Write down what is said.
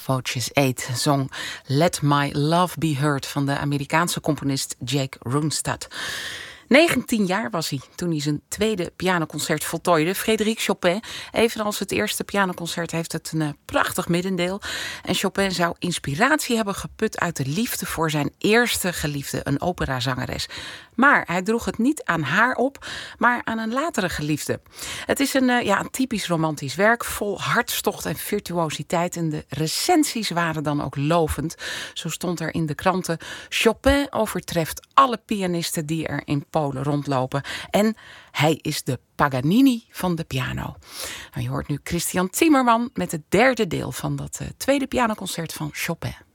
Foches 8 zong Let My Love Be Heard van de Amerikaanse componist Jake Ronstadt. 19 jaar was hij toen hij zijn tweede pianoconcert voltooide. Frédéric Chopin, evenals het eerste pianoconcert, heeft het een prachtig middendeel. En Chopin zou inspiratie hebben geput uit de liefde voor zijn eerste geliefde, een operazangeres. Maar hij droeg het niet aan haar op, maar aan een latere geliefde. Het is een typisch romantisch werk, vol hartstocht en virtuositeit. En de recensies waren dan ook lovend. Zo stond er in de kranten: Chopin overtreft alle pianisten die er in Polen rondlopen. En hij is de Paganini van de piano. Nou, je hoort nu Christian Zimmermann met het derde deel van dat tweede pianoconcert van Chopin.